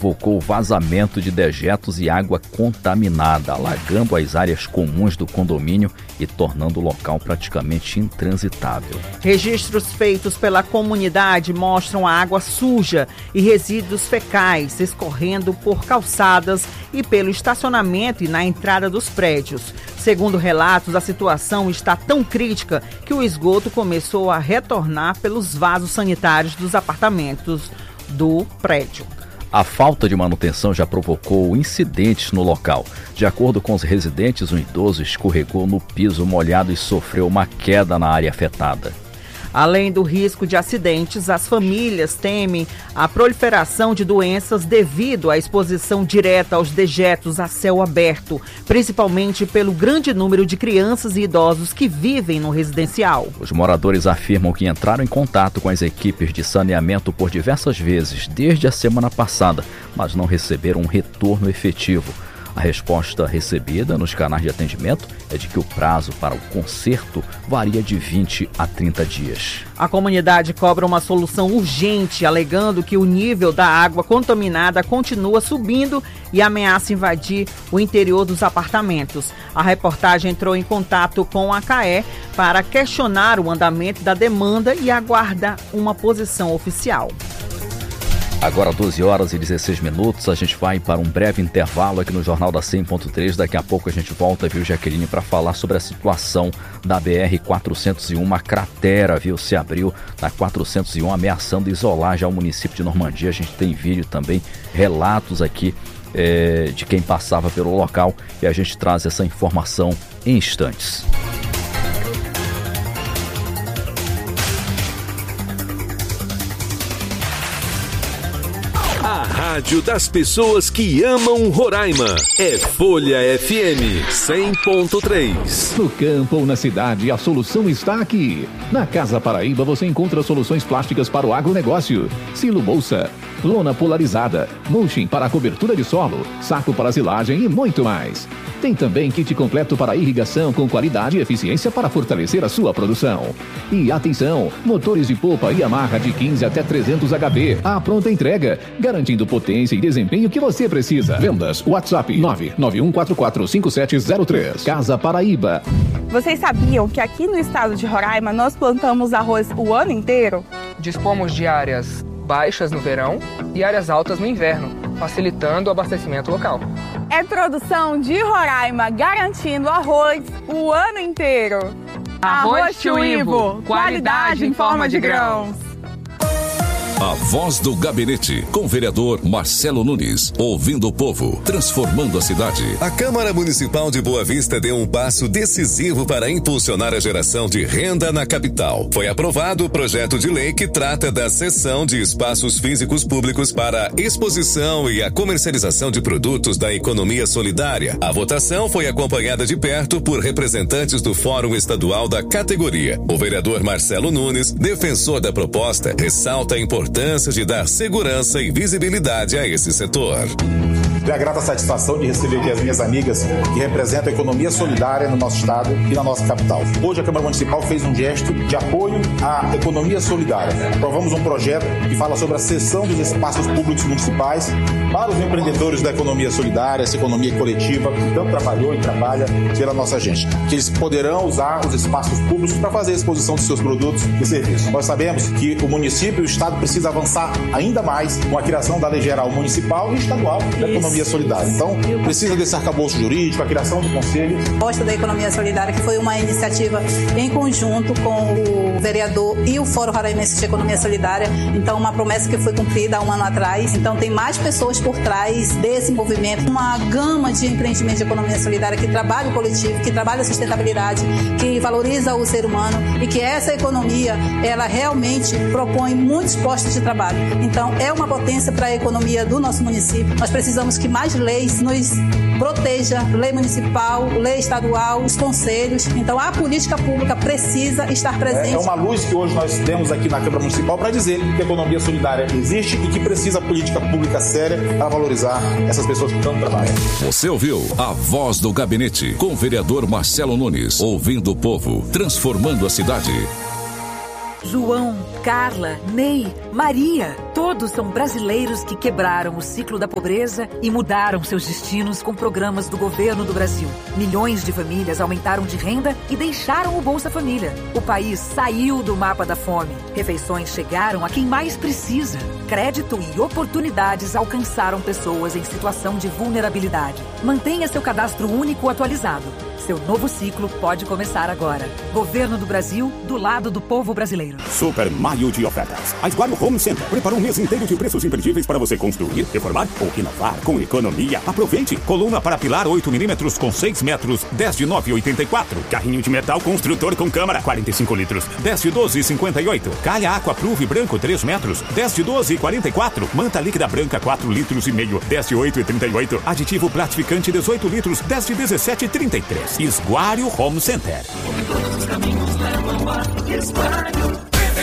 provocou vazamento de dejetos e água contaminada, alagando as áreas comuns do condomínio e tornando o local praticamente intransitável. Registros feitos pela comunidade mostram a água suja e resíduos fecais escorrendo por calçadas e pelo estacionamento e na entrada dos prédios. Segundo relatos, a situação está tão crítica que o esgoto começou a retornar pelos vasos sanitários dos apartamentos do prédio. A falta de manutenção já provocou incidentes no local. De acordo com os residentes, um idoso escorregou no piso molhado e sofreu uma queda na área afetada. Além do risco de acidentes, as famílias temem a proliferação de doenças devido à exposição direta aos dejetos a céu aberto, principalmente pelo grande número de crianças e idosos que vivem no residencial. Os moradores afirmam que entraram em contato com as equipes de saneamento por diversas vezes desde a semana passada, mas não receberam um retorno efetivo. A resposta recebida nos canais de atendimento é de que o prazo para o conserto varia de 20 a 30 dias. A comunidade cobra uma solução urgente, alegando que o nível da água contaminada continua subindo e ameaça invadir o interior dos apartamentos. A reportagem entrou em contato com a CAE para questionar o andamento da demanda e aguarda uma posição oficial. Agora 12 horas e 16 minutos, a gente vai para um breve intervalo aqui no Jornal da 100.3. Daqui a pouco a gente volta, viu, Jaqueline, para falar sobre a situação da BR-401. Uma cratera, viu, se abriu na 401, ameaçando isolar já o município de Normandia. A gente tem vídeo também, relatos aqui de quem passava pelo local e a gente traz essa informação em instantes. A rádio das pessoas que amam Roraima é Folha FM 100.3. No campo ou na cidade, a solução está aqui. Na Casa Paraíba você encontra soluções plásticas para o agronegócio. Silo bolsa, lona polarizada, mulching para a cobertura de solo, saco para silagem e muito mais. Tem também kit completo para irrigação com qualidade e eficiência para fortalecer a sua produção. E atenção, motores de polpa e amarra de 15 até 300 HP. A pronta entrega, garantindo potência e desempenho que você precisa. Vendas WhatsApp 991445703. Casa Paraíba. Vocês sabiam que aqui no estado de Roraima nós plantamos arroz o ano inteiro? Dispomos de áreas baixas no verão e áreas altas no inverno, facilitando o abastecimento local. É produção de Roraima, garantindo arroz o ano inteiro. Arroz Tio Ivo, qualidade em forma de grãos. A Voz do Gabinete, com o vereador Marcelo Nunes, ouvindo o povo, transformando a cidade. A Câmara Municipal de Boa Vista deu um passo decisivo para impulsionar a geração de renda na capital. Foi aprovado o projeto de lei que trata da cessão de espaços físicos públicos para a exposição e a comercialização de produtos da economia solidária. A votação foi acompanhada de perto por representantes do Fórum Estadual da categoria. O vereador Marcelo Nunes, defensor da proposta, ressalta a importância de dar segurança e visibilidade a esse setor. Tenho a grata satisfação de receber aqui as minhas amigas que representam a economia solidária no nosso estado e na nossa capital. Hoje a Câmara Municipal fez um gesto de apoio à economia solidária. Aprovamos um projeto que fala sobre a cessão dos espaços públicos municipais para os empreendedores da economia solidária, essa economia coletiva que tanto trabalhou e trabalha pela nossa gente. Que eles poderão usar os espaços públicos para fazer a exposição de seus produtos e serviços. Nós sabemos que o município e o estado precisam avançar ainda mais com a criação da Lei Geral Municipal e Estadual da Economia Solidária. Então, precisa desse arcabouço jurídico, a criação do conselho. A proposta da Economia Solidária, que foi uma iniciativa em conjunto com o vereador e o Fórum Roraimense de Economia Solidária. Então, uma promessa que foi cumprida há um ano atrás. Então, tem mais pessoas por trás desse movimento. Uma gama de empreendimentos de economia solidária que trabalha o coletivo, que trabalha a sustentabilidade, que valoriza o ser humano e que essa economia, ela realmente propõe muitos postos de trabalho. Então, é uma potência para a economia do nosso município. Nós precisamos que mais leis nos proteja, lei municipal, lei estadual, os conselhos. Então, a política pública precisa estar presente. É uma luz que hoje nós temos aqui na Câmara Municipal para dizer que a economia solidária existe e que precisa política pública séria para valorizar essas pessoas que tanto trabalham. Você ouviu a Voz do Gabinete, com o vereador Marcelo Nunes, ouvindo o povo, transformando a cidade. João, Carla, Ney, Maria. Todos são brasileiros que quebraram o ciclo da pobreza e mudaram seus destinos com programas do governo do Brasil. Milhões de famílias aumentaram de renda e deixaram o Bolsa Família. O país saiu do mapa da fome. Refeições chegaram a quem mais precisa. Crédito e oportunidades alcançaram pessoas em situação de vulnerabilidade. Mantenha seu cadastro único atualizado. Seu novo ciclo pode começar agora. Governo do Brasil, do lado do povo brasileiro. Super maio de ofertas. A Esguario Home Center preparou um mês inteiro de preços imperdíveis para você construir, reformar ou renovar com economia. Aproveite! Coluna para pilar 8 mm com 6 metros, 10 de 9,84. Carrinho de metal construtor com câmara, 45 litros, 10 de 12,58. Calha Aquaprove branco, 3 metros, 10 de 12,44. Manta líquida branca, 4 litros e meio, 10 de 8,38. Aditivo platificante, 18 litros, 10 de 17,33. Esguario Home Center. Todos os caminhos levam a Esguario.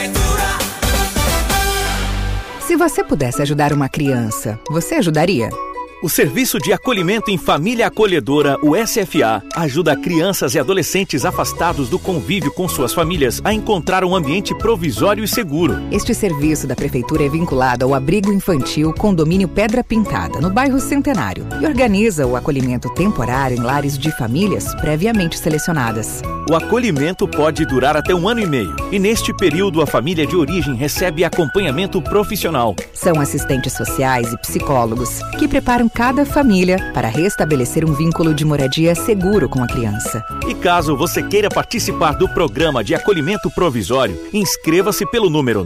Se você pudesse ajudar uma criança, você ajudaria? O Serviço de Acolhimento em Família Acolhedora, o SFA, ajuda crianças e adolescentes afastados do convívio com suas famílias a encontrar um ambiente provisório e seguro. Este serviço da Prefeitura é vinculado ao Abrigo Infantil Condomínio Pedra Pintada, no bairro Centenário, e organiza o acolhimento temporário em lares de famílias previamente selecionadas. O acolhimento pode durar até 1 ano e meio, e neste período a família de origem recebe acompanhamento profissional. São assistentes sociais e psicólogos que preparam cada família para restabelecer um vínculo de moradia seguro com a criança. E caso você queira participar do programa de acolhimento provisório, inscreva-se pelo número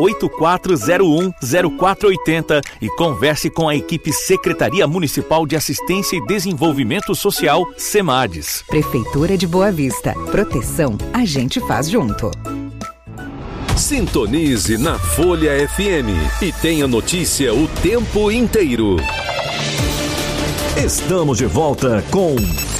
984010480 e converse com a equipe Secretaria Municipal de Assistência e Desenvolvimento Social, SEMADES. Prefeitura de Boa Vista. Proteção a gente faz junto. Sintonize na Folha FM e tenha notícia o tempo inteiro. Estamos de volta com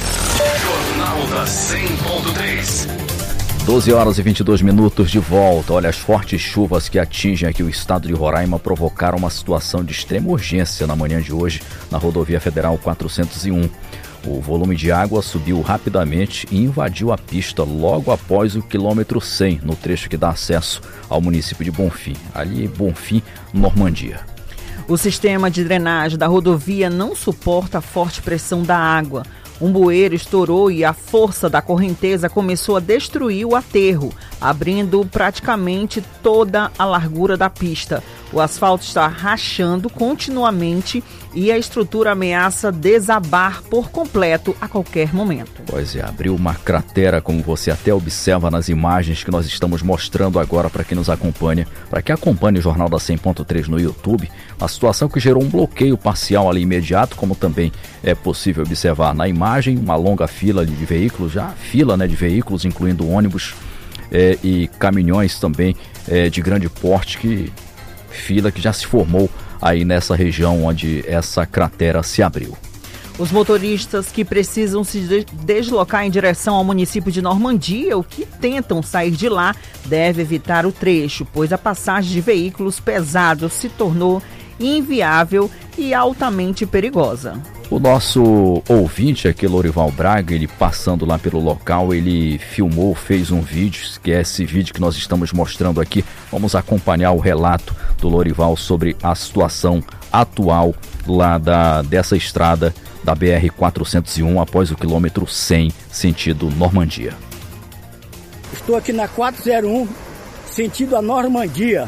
Jornal da 100.3. 12 horas e 22 minutos de volta. Olha, as fortes chuvas que atingem aqui o estado de Roraima provocaram uma situação de extrema urgência na manhã de hoje na rodovia federal 401. O volume de água subiu rapidamente e invadiu a pista logo após o quilômetro 100, no trecho que dá acesso ao município de Bonfim, ali Bonfim, Normandia. O sistema de drenagem da rodovia não suporta a forte pressão da água. Um bueiro estourou e a força da correnteza começou a destruir o aterro, abrindo praticamente toda a largura da pista. O asfalto está rachando continuamente e a estrutura ameaça desabar por completo a qualquer momento. Pois é, abriu uma cratera, como você até observa nas imagens que nós estamos mostrando agora para quem nos acompanha, para quem acompanha o Jornal da 100.3 no YouTube, uma situação que gerou um bloqueio parcial ali imediato, como também é possível observar na imagem, uma longa fila de veículos, de veículos, incluindo ônibus e caminhões também de grande porte, fila que já se formou aí nessa região onde essa cratera se abriu. Os motoristas que precisam se deslocar em direção ao município de Normandia ou que tentam sair de lá devem evitar o trecho, pois a passagem de veículos pesados se tornou inviável e altamente perigosa. O nosso ouvinte aqui, Lorival Braga, ele passando lá pelo local, ele filmou, fez um vídeo, que é esse vídeo que nós estamos mostrando aqui. Vamos acompanhar o relato do Lorival sobre a situação atual lá dessa estrada da BR-401 após o quilômetro 100, sentido Normandia. Estou aqui na 401, sentido a Normandia.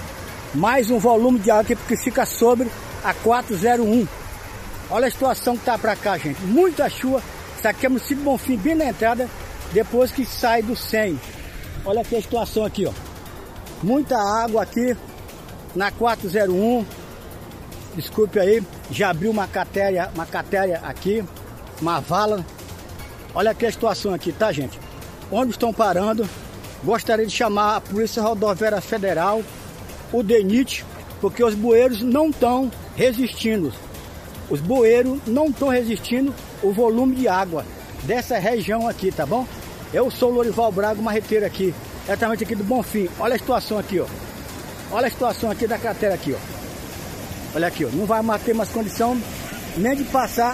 Mais um volume de água aqui porque fica sobre a 401. Olha a situação que tá pra cá, gente. Muita chuva. Isso aqui é o município Bonfim, bem na entrada, depois que sai do 100. Olha aqui a situação aqui, ó. Muita água aqui na 401. Desculpe aí, já abriu uma cratera aqui, uma vala. Olha aqui a situação aqui, tá, gente? Ônibus estão parando. Gostaria de chamar a Polícia Rodoviária Federal, o DENIT, porque os bueiros não estão resistindo. Os bueiros não estão resistindo o volume de água dessa região aqui, tá bom? Eu sou o Lorival Braga, marreteiro aqui, diretamente aqui do Bonfim. Olha a situação aqui, ó. Olha a situação aqui da cratera aqui, ó. Olha aqui, ó. Não vai ter mais condição nem de passar.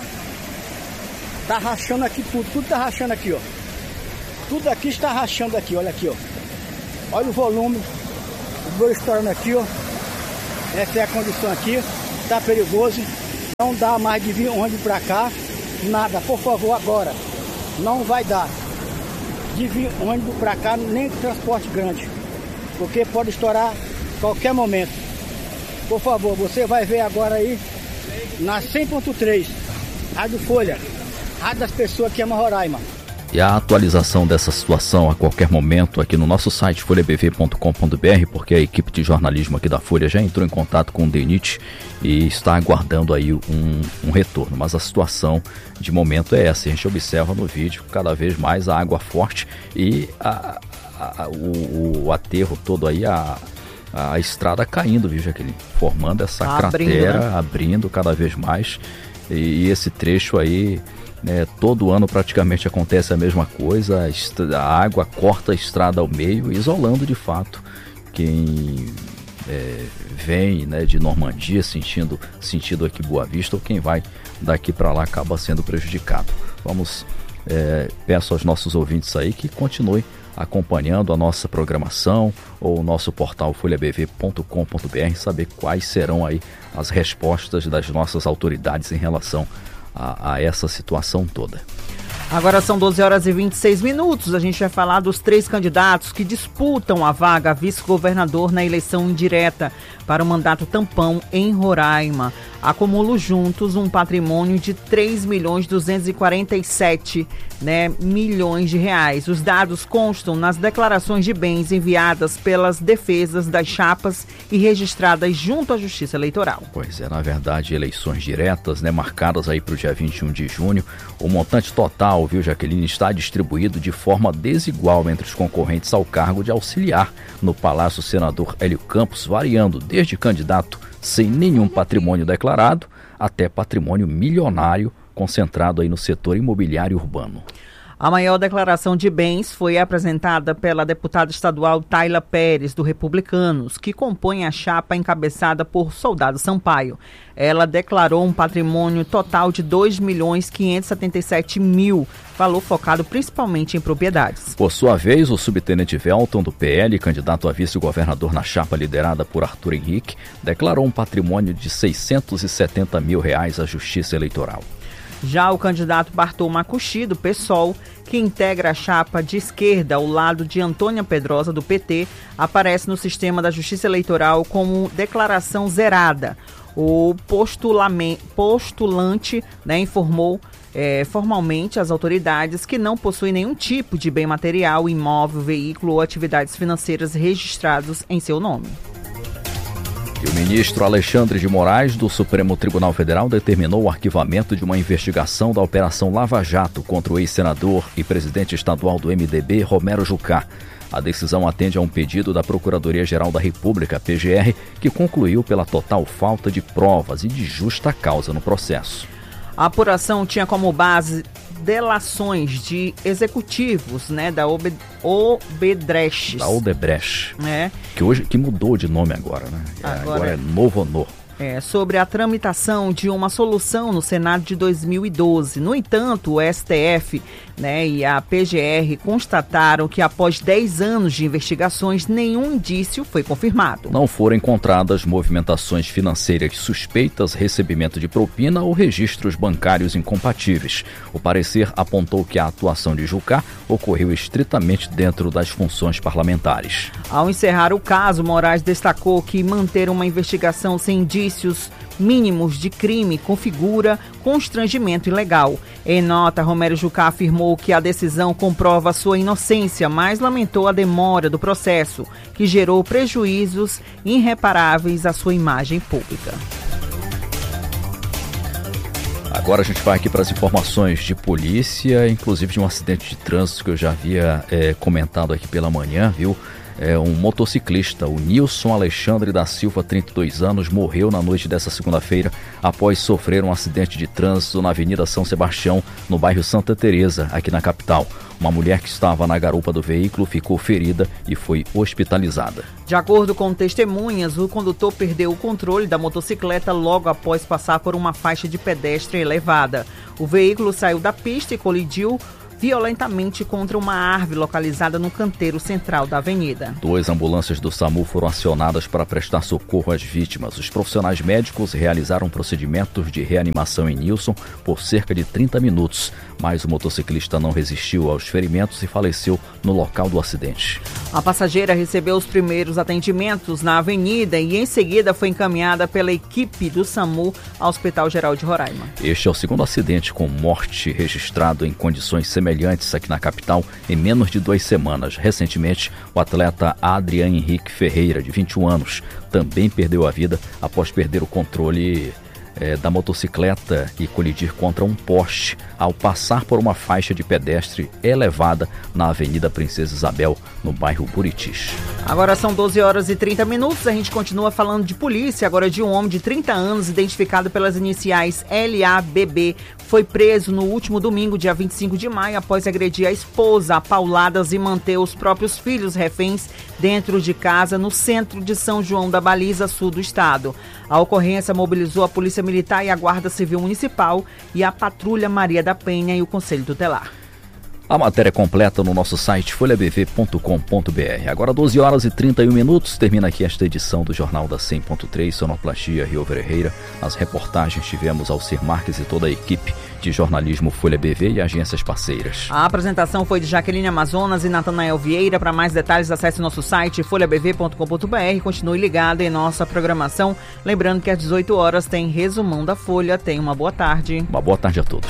Tá rachando aqui tudo tá rachando aqui, ó. Tudo aqui está rachando aqui, olha aqui, ó. Olha o volume. O bueiro estourando aqui, ó. Essa é a condição aqui, tá perigoso, não dá mais de vir ônibus pra cá, nada, por favor, agora, não vai dar de vir ônibus pra cá, nem transporte grande, porque pode estourar qualquer momento. Por favor, você vai ver agora aí, na 100.3, Rádio Folha, Rádio das Pessoas que amam Roraima. E a atualização dessa situação a qualquer momento aqui no nosso site folhabv.com.br, porque a equipe de jornalismo aqui da Folha já entrou em contato com o DENIT e está aguardando aí um retorno. Mas a situação de momento é essa, a gente observa no vídeo cada vez mais a água forte e o aterro todo aí, a estrada caindo, viu, Jaqueline? Formando essa cratera, abrindo cada vez mais, e esse trecho aí... todo ano praticamente acontece a mesma coisa, a água corta a estrada ao meio, isolando de fato quem vem, né, de Normandia sentindo aqui Boa Vista, ou quem vai daqui para lá acaba sendo prejudicado. Peço aos nossos ouvintes aí que continuem acompanhando a nossa programação ou o nosso portal folhabv.com.br, saber quais serão aí as respostas das nossas autoridades em relação a essa situação toda. Agora são 12 horas e 26 minutos. A gente vai falar dos 3 candidatos que disputam a vaga a vice-governador na eleição indireta para o mandato tampão em Roraima. Acumulam juntos um patrimônio de 3.247 milhões de reais. Os dados constam nas declarações de bens enviadas pelas defesas das chapas e registradas junto à Justiça Eleitoral. Pois é, na verdade, eleições diretas, marcadas aí para o dia 21 de junho. O montante total, viu, Jaqueline, está distribuído de forma desigual entre os concorrentes ao cargo de auxiliar no Palácio Senador Hélio Campos, variando desde candidato sem nenhum patrimônio declarado até patrimônio milionário concentrado aí no setor imobiliário urbano. A maior declaração de bens foi apresentada pela deputada estadual Tayla Pérez, do Republicanos, que compõe a chapa encabeçada por Soldado Sampaio. Ela declarou um patrimônio total de 2.577.000, valor focado principalmente em propriedades. Por sua vez, o subtenente Velton, do PL, candidato a vice-governador na chapa liderada por Arthur Henrique, declarou um patrimônio de R$670 mil à Justiça Eleitoral. Já o candidato Bartol Macuxi, do PSOL, que integra a chapa de esquerda ao lado de Antônia Pedrosa, do PT, aparece no sistema da Justiça Eleitoral como declaração zerada. O postulante informou formalmente às autoridades que não possui nenhum tipo de bem material, imóvel, veículo ou atividades financeiras registrados em seu nome. E o ministro Alexandre de Moraes, do Supremo Tribunal Federal, determinou o arquivamento de uma investigação da Operação Lava Jato contra o ex-senador e presidente estadual do MDB, Romero Jucá. A decisão atende a um pedido da Procuradoria-Geral da República, PGR, que concluiu pela total falta de provas e de justa causa no processo. A apuração tinha como base delações de executivos, da Odebrecht. Da Odebrecht. Que mudou de nome agora, né? Agora é Novo Honor. Sobre a tramitação de uma solução no Senado de 2012. No entanto, o STF e a PGR constataram que após 10 anos de investigações, nenhum indício foi confirmado. Não foram encontradas movimentações financeiras suspeitas, recebimento de propina ou registros bancários incompatíveis. O parecer apontou que a atuação de Jucá ocorreu estritamente dentro das funções parlamentares. Ao encerrar o caso, Moraes destacou que manter uma investigação sem indícios mínimos de crime configura constrangimento ilegal. Em nota, Romero Jucá afirmou que a decisão comprova sua inocência, mas lamentou a demora do processo, que gerou prejuízos irreparáveis à sua imagem pública. Agora a gente vai aqui para as informações de polícia, inclusive de um acidente de trânsito que eu já havia comentado aqui pela manhã, viu? Um motociclista, o Nilson Alexandre da Silva, 32 anos, morreu na noite dessa segunda-feira após sofrer um acidente de trânsito na Avenida São Sebastião, no bairro Santa Teresa, aqui na capital. Uma mulher que estava na garupa do veículo ficou ferida e foi hospitalizada. De acordo com testemunhas, o condutor perdeu o controle da motocicleta logo após passar por uma faixa de pedestre elevada. O veículo saiu da pista e colidiu violentamente contra uma árvore localizada no canteiro central da avenida. 2 ambulâncias do SAMU foram acionadas para prestar socorro às vítimas. Os profissionais médicos realizaram procedimentos de reanimação em Nilson por cerca de 30 minutos, mas o motociclista não resistiu aos ferimentos e faleceu no local do acidente. A passageira recebeu os primeiros atendimentos na avenida e em seguida foi encaminhada pela equipe do SAMU ao Hospital Geral de Roraima. Este é o segundo acidente com morte registrado em condições semelhantes aqui na capital em menos de 2 semanas. Recentemente, o atleta Adrian Henrique Ferreira, de 21 anos, também perdeu a vida após perder o controle da motocicleta e colidir contra um poste ao passar por uma faixa de pedestre elevada na Avenida Princesa Isabel, no bairro Buritis. Agora são 12 horas e 30 minutos, a gente continua falando de polícia, agora de um homem de 30 anos, identificado pelas iniciais LABB, foi preso no último domingo, dia 25 de maio, após agredir a esposa a pauladas e manter os próprios filhos reféns dentro de casa, no centro de São João da Baliza, sul do estado. A ocorrência mobilizou a Polícia Militar e a Guarda Civil Municipal e a Patrulha Maria da Penha e o Conselho Tutelar. A matéria completa no nosso site folhabv.com.br. Agora 12 horas e 31 minutos, termina aqui esta edição do Jornal da 100.3, Sonoplastia Rio Ferreira. Nas reportagens tivemos Alcir Marques e toda a equipe de jornalismo Folha BV e agências parceiras. A apresentação foi de Jaqueline Amazonas e Natanael Vieira. Para mais detalhes, acesse nosso site folhabv.com.br. Continue ligado em nossa programação. Lembrando que às 18 horas tem resumão da Folha. Tenha uma boa tarde. Uma boa tarde a todos.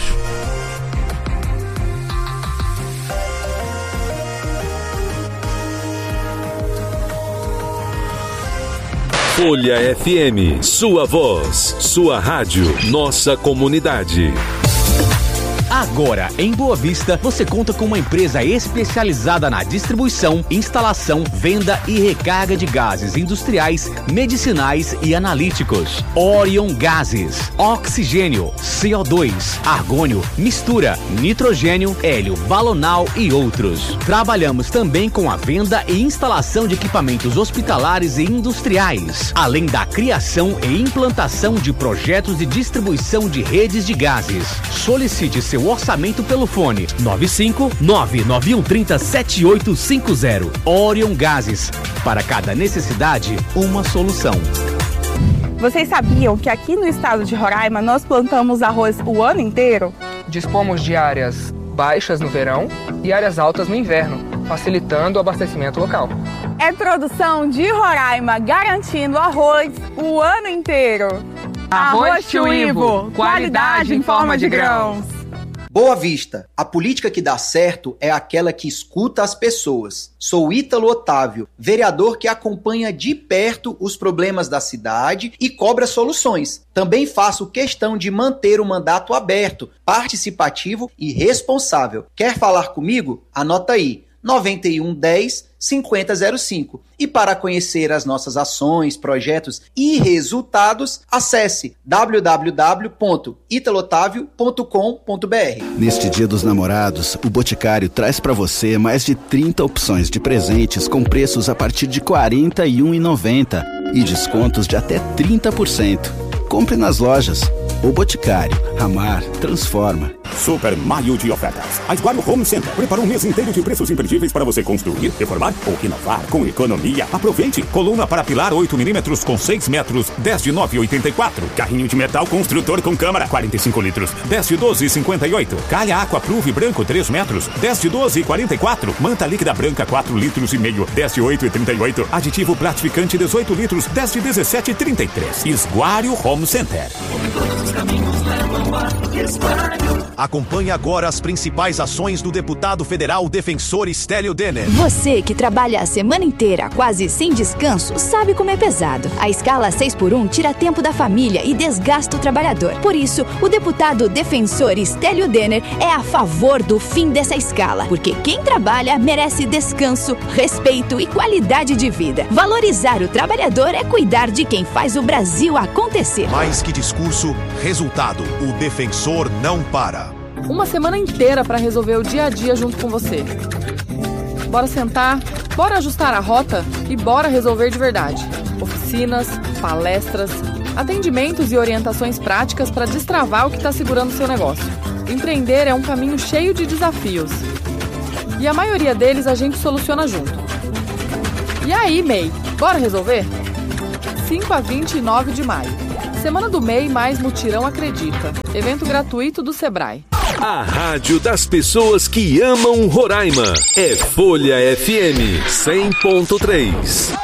Folha FM, sua voz, sua rádio, nossa comunidade. Agora, em Boa Vista, você conta com uma empresa especializada na distribuição, instalação, venda e recarga de gases industriais, medicinais e analíticos. Orion Gases, oxigênio, CO2, argônio, mistura, nitrogênio, hélio balonal e outros. Trabalhamos também com a venda e instalação de equipamentos hospitalares e industriais, além da criação e implantação de projetos de distribuição de redes de gases. Solicite seu orçamento pelo fone 95991307850. Orion Gases. Para cada necessidade, uma solução. Vocês sabiam que aqui no estado de Roraima nós plantamos arroz o ano inteiro? Dispomos de áreas baixas no verão e áreas altas no inverno, facilitando o abastecimento local. É produção de Roraima, garantindo arroz o ano inteiro. Arroz Tio Ivo, qualidade em forma de grãos. Boa Vista, a política que dá certo é aquela que escuta as pessoas. Sou Ítalo Otávio, vereador que acompanha de perto os problemas da cidade e cobra soluções. Também faço questão de manter o mandato aberto, participativo e responsável. Quer falar comigo? Anota aí, 9110-5005. E para conhecer as nossas ações, projetos e resultados, acesse www.italotavio.com.br. Neste Dia dos Namorados, o Boticário traz para você mais de 30 opções de presentes com preços a partir de R$ 41,90 e descontos de até 30%. Compre nas lojas. O Boticário. Amar transforma. Super Maio de ofertas. A Esguardo Home Center preparou um mês inteiro de preços imperdíveis para você construir, reformar ou inovar com economia. Aproveite! Coluna para pilar 8 milímetros com 6 metros, 10 de 9,84. Carrinho de metal construtor com câmara, 45 litros, 10 de 12,58. Calha Aqua Pruve branco 3 metros, 10 de 12,44. Manta líquida branca 4 litros e meio, 10 de 8,38. Aditivo platificante 18 litros, 10 de 17,33. Esguardo Home Center. Acompanhe agora as principais ações do deputado federal defensor Stélio Denner. Você que trabalha a semana inteira, quase sem descanso, sabe como é pesado. A escala 6x1 tira tempo da família e desgasta o trabalhador. Por isso, o deputado defensor Stélio Denner é a favor do fim dessa escala, porque quem trabalha merece descanso, respeito e qualidade de vida. Valorizar o trabalhador é cuidar de quem faz o Brasil acontecer. Mais que discurso, resultado. O defensor não para. Uma semana inteira para resolver o dia a dia junto com você. Bora sentar, bora ajustar a rota e bora resolver de verdade. Oficinas, palestras, atendimentos e orientações práticas para destravar o que está segurando o seu negócio. Empreender é um caminho cheio de desafios. E a maioria deles a gente soluciona junto. E aí, MEI, bora resolver? 5 a 29 de maio. Semana do MEI mais Mutirão Acredita. Evento gratuito do Sebrae. A rádio das pessoas que amam Roraima. É Folha FM 100.3.